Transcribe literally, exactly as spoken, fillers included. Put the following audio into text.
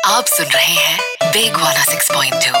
आप सुन रहे हैं big one six point two.